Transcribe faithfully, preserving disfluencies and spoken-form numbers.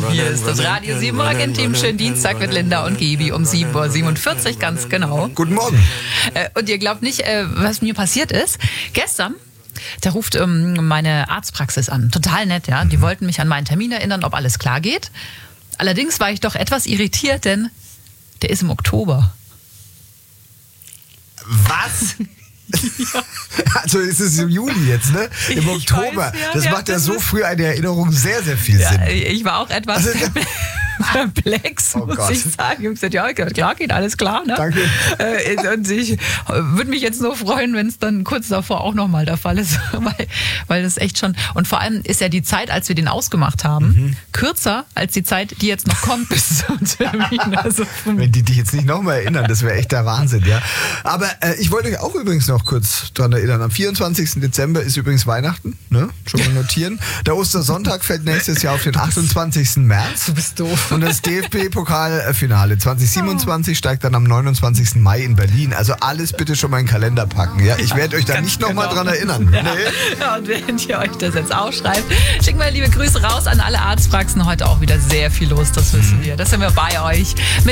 Hier ist das Radio sieben Morgen-Team. Schönen Dienstag mit Linda und Gibi um sieben Uhr siebenundvierzig, ganz genau. Guten Morgen. Äh, und ihr glaubt nicht, äh, was mir passiert ist. Gestern, da ruft ähm, meine Arztpraxis an. Total nett, ja. Die wollten mich an meinen Termin erinnern, ob alles klar geht. Allerdings war ich doch etwas irritiert, denn der ist im Oktober. Was? Ja. Also ist es im Juli jetzt, ne? Im Ich Oktober. weiß, ja, das ja, macht ja das so ist- früh eine Erinnerung sehr, sehr viel Ja, Sinn. ich war auch etwas Also, perplex, Oh muss Gott. ich sagen. Ich habe gesagt, ja, klar, geht alles klar. Ne? Danke. Äh, Und ich würde mich jetzt nur freuen, wenn es dann kurz davor auch nochmal der Fall ist, weil, weil das echt schon, und vor allem ist ja die Zeit, als wir den ausgemacht haben, Mhm. kürzer als die Zeit, die jetzt noch kommt bis zum Termin. Also Wenn die dich jetzt nicht nochmal erinnern, das wäre echt der Wahnsinn, ja. Aber äh, ich wollte euch auch übrigens noch kurz dran erinnern. Am vierundzwanzigsten Dezember ist übrigens Weihnachten, ne? Schon mal notieren. Der Ostersonntag fällt nächstes Jahr auf den achtundzwanzigsten März. du bist doof. Und das D F B-Pokalfinale zwanzig siebenundzwanzig steigt dann am neunundzwanzigsten Mai in Berlin. Also alles bitte schon mal in den Kalender packen. Ja? Ich werde euch da Ganz nicht nochmal genau. dran erinnern. Ja. Nee. Ja, und während ihr euch das jetzt aufschreibt, schicken wir liebe Grüße raus an alle Arztpraxen. Heute auch wieder sehr viel los, das wissen wir. Das sind wir bei euch. Mit